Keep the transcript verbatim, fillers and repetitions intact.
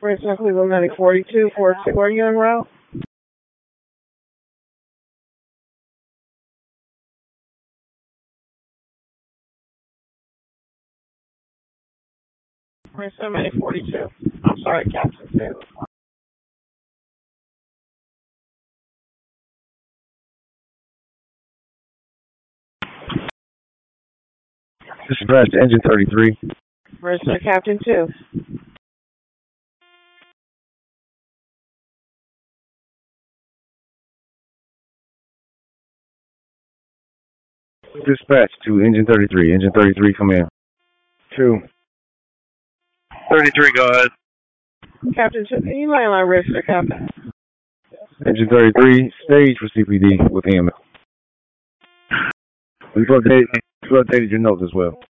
Register Cleveland ninety forty-two, four two, are you en route? Register ninety forty-two. I'm sorry, Captain. Dispatch engine thirty-three. Register Captain two. Dispatch to engine thirty-three. Engine thirty-three, come in. Two. thirty-three, go ahead. Captain two, you line line register, Captain. Engine thirty-three, stage for C P D with him. We've updated, we've updated your notes as well.